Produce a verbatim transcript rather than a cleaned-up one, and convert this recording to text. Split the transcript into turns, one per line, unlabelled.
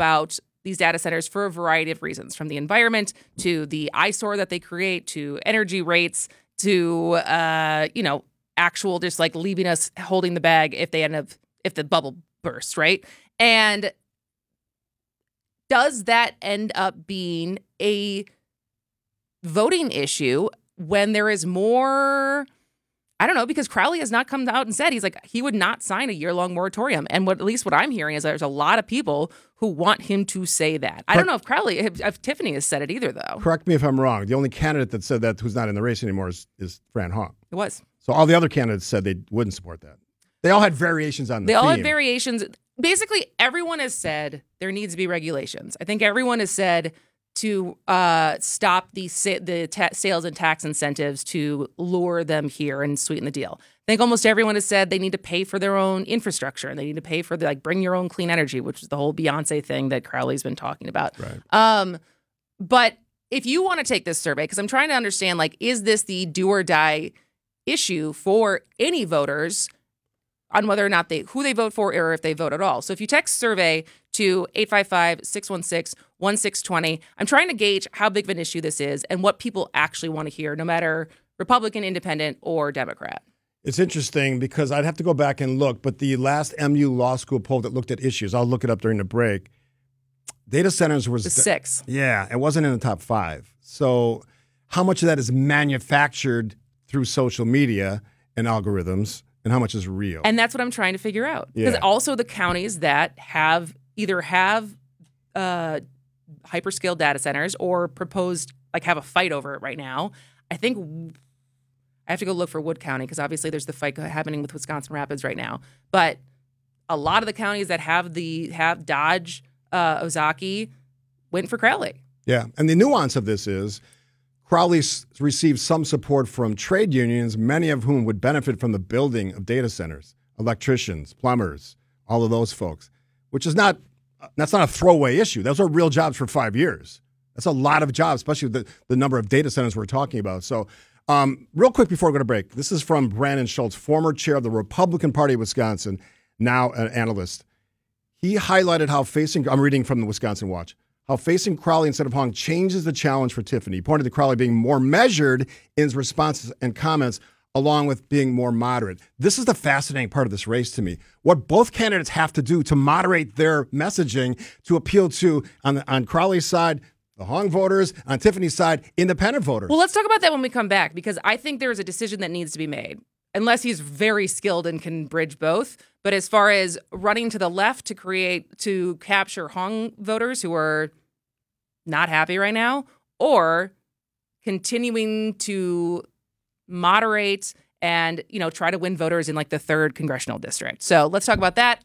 about these data centers for a variety of reasons, from the environment to the eyesore that they create to energy rates to, uh, you know, actual just like leaving us holding the bag if they end up, if the bubble bursts, right? And does that end up being a voting issue when there is more? I don't know, because Crowley has not come out and said, he's like, he would not sign a year-long moratorium. And what at least what I'm hearing is there's a lot of people who want him to say that. I don't know if Crowley, if, if Tiffany has said it either, though.
Correct me if I'm wrong. The only candidate that said that who's not in the race anymore is, is Fran Hong.
It was.
So all the other candidates said they wouldn't support that. They all had variations on the
They all
theme.
had variations. Basically, everyone has said there needs to be regulations. I think everyone has said to uh, stop the sa- the ta- sales and tax incentives to lure them here and sweeten the deal. I think almost everyone has said they need to pay for their own infrastructure and they need to pay for the, like, bring your own clean energy, which is the whole Beyonce thing that Crowley's been talking about.
Right.
Um, but if you want to take this survey, because I'm trying to understand, like, is this the do or die issue for any voters on whether or not they, who they vote for or if they vote at all. So if you text survey to eight five five, six one six, one six two zero, I'm trying to gauge how big of an issue this is and what people actually want to hear, no matter Republican, Independent, or Democrat.
It's interesting because I'd have to go back and look, but the last M U Law School poll that looked at issues, I'll look it up during the break, data centers was...
The six.
Yeah, it wasn't in the top five. So how much of that is manufactured through social media and algorithms, and how much is real?
And that's what I'm trying to figure out. Because
Yeah.
also the counties that have either have uh, hyperscale data centers or proposed, like have a fight over it right now. I think I have to go look for Wood County because obviously there's the fight happening with Wisconsin Rapids right now. But a lot of the counties that have the have Dodge, uh, Ozaki went for Crowley.
Yeah, and the nuance of this is Crowley s- received some support from trade unions, many of whom would benefit from the building of data centers, electricians, plumbers, all of those folks, which is not, that's not a throwaway issue. Those are real jobs for five years. That's a lot of jobs, especially the, the number of data centers we're talking about. So um, real quick before we go to break, this is from Brandon Schultz, former chair of the Republican Party of Wisconsin, now an analyst. He highlighted how facing, I'm reading from the Wisconsin Watch, how facing Crowley instead of Hong changes the challenge for Tiffany. He pointed to Crowley being more measured in his responses and comments, along with being more moderate. This is the fascinating part of this race to me. What both candidates have to do to moderate their messaging to appeal to, on, the, on Crowley's side, the Hong voters, on Tiffany's side, independent voters.
Well, let's talk about that when we come back, because I think there's a decision that needs to be made, unless he's very skilled and can bridge both. But as far as running to the left to create, to capture Hong voters who are not happy right now, or continuing to moderate and, you know, try to win voters in like the third congressional district. So let's talk about that